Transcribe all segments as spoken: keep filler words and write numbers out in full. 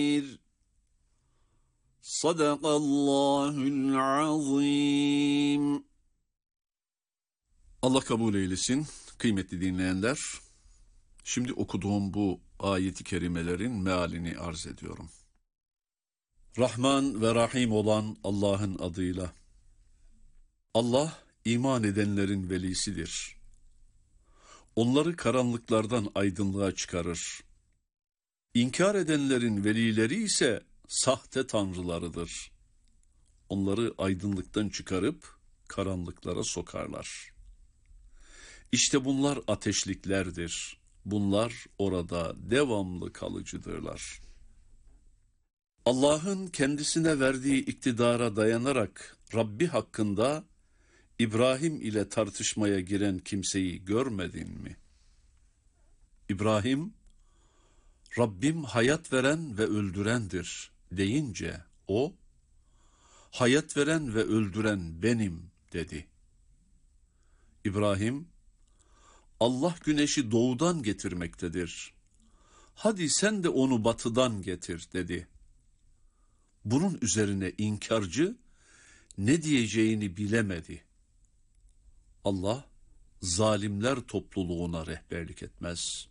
Sadakallahul azim. Allah kabul eylesin kıymetli dinleyenler. Şimdi okuduğum bu ayeti kerimelerin mealini arz ediyorum. Rahman ve Rahim olan Allah'ın adıyla. Allah iman edenlerin velisidir. Onları karanlıklardan aydınlığa çıkarır. İnkar edenlerin velileri ise sahte tanrılarıdır. Onları aydınlıktan çıkarıp karanlıklara sokarlar. İşte bunlar ateşliklerdir. Bunlar orada devamlı kalıcıdırlar. Allah'ın kendisine verdiği iktidara dayanarak Rabbi hakkında İbrahim ile tartışmaya giren kimseyi görmedin mi? İbrahim, Rabbim hayat veren ve öldürendir deyince o, hayat veren ve öldüren benim dedi. İbrahim, Allah güneşi doğudan getirmektedir. Hadi sen de onu batıdan getir dedi. Bunun üzerine inkarcı ne diyeceğini bilemedi. Allah zalimler topluluğuna rehberlik etmez.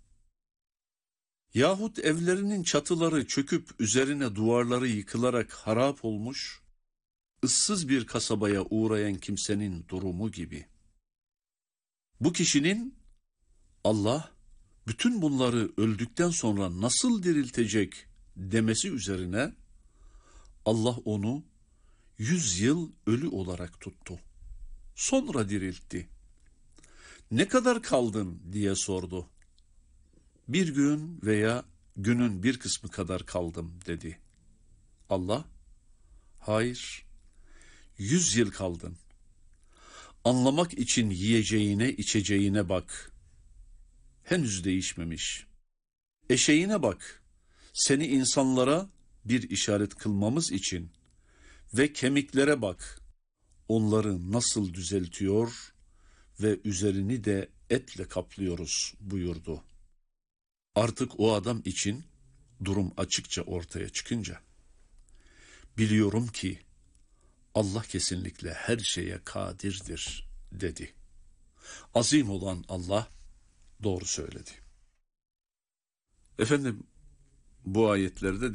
Yahut evlerinin çatıları çöküp üzerine duvarları yıkılarak harap olmuş, ıssız bir kasabaya uğrayan kimsenin durumu gibi. Bu kişinin Allah bütün bunları öldükten sonra nasıl diriltecek demesi üzerine Allah onu yüz yıl ölü olarak tuttu. Sonra diriltti. Ne kadar kaldın diye sordu. Bir gün veya günün bir kısmı kadar kaldım dedi. Allah, hayır, yüz yıl kaldın. Anlamak için yiyeceğine, içeceğine bak. Henüz değişmemiş. Eşeğine bak. Seni insanlara bir işaret kılmamız için ve kemiklere bak. Onları nasıl düzeltiyor ve üzerini de etle kaplıyoruz buyurdu. Artık o adam için durum açıkça ortaya çıkınca, biliyorum ki Allah kesinlikle her şeye kadirdir dedi. Azim olan Allah doğru söyledi. Efendim bu ayetlerde